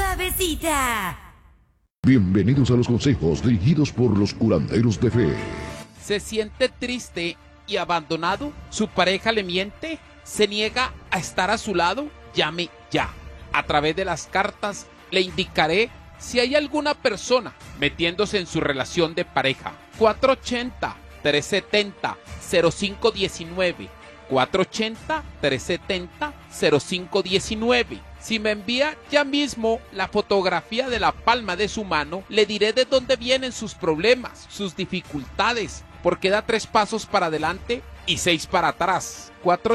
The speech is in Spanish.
suavecita. Bienvenidos a los consejos dirigidos por los curanderos de fe. ¿Se siente triste y abandonado? ¿Su pareja le miente? ¿Se niega a estar a su lado? Llame ya. A través de las cartas le indicaré si hay alguna persona metiéndose en su relación de pareja. 480-370-0519. 480-370-0519. Si me envía ya mismo la fotografía de la palma de su mano, le diré de dónde vienen sus problemas, sus dificultades, porque da 3 pasos para adelante y 6 para atrás.